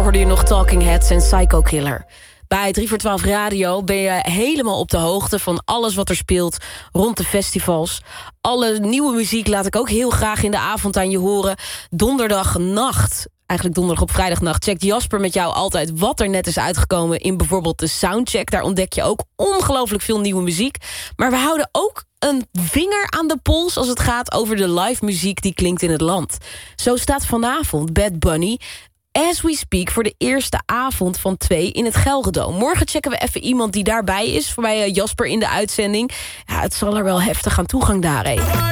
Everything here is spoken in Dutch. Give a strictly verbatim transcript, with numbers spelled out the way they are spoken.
hoorde je nog Talking Heads en Psycho Killer. Bij drie voor twaalf Radio ben je helemaal op de hoogte van alles wat er speelt rond de festivals. Alle nieuwe muziek laat ik ook heel graag in de avond aan je horen. Donderdagnacht, eigenlijk donderdag op vrijdagnacht, checkt Jasper met jou altijd wat er net is uitgekomen in bijvoorbeeld de Soundcheck. Daar ontdek je ook ongelooflijk veel nieuwe muziek. Maar we houden ook een vinger aan de pols als het gaat over de live muziek die klinkt in het land. Zo staat vanavond Bad Bunny as we speak voor de eerste avond van twee in het Gelredome. Morgen checken we even iemand die daarbij is, voor mij Jasper in de uitzending. Ja, het zal er wel heftig aan toegang daar, hé.